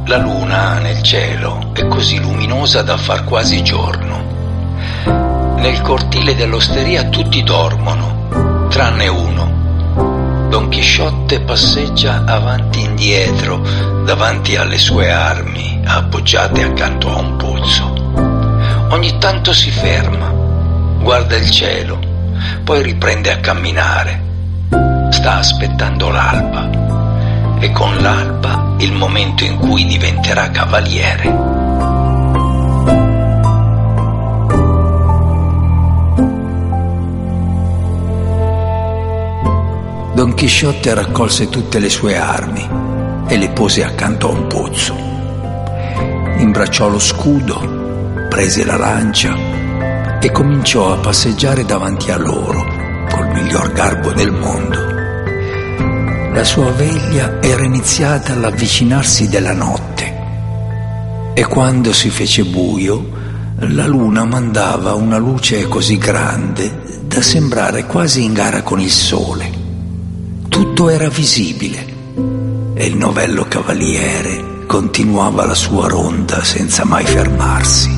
La luna nel cielo è così luminosa da far quasi giorno. Nel cortile dell'osteria tutti dormono, tranne uno. Don Chisciotte passeggia avanti e indietro davanti alle sue armi appoggiate accanto a un pozzo. Ogni tanto si ferma, guarda il cielo, poi riprende a camminare. Sta aspettando l'alba e con l'alba il momento in cui diventerà cavaliere. Don Chisciotte raccolse tutte le sue armi e le pose accanto a un pozzo. Imbracciò lo scudo, prese la lancia e cominciò a passeggiare davanti a loro col miglior garbo del mondo. La sua veglia era iniziata all'avvicinarsi della notte e quando si fece buio la luna mandava una luce così grande da sembrare quasi in gara con il sole. Tutto era visibile e il novello cavaliere continuava la sua ronda senza mai fermarsi.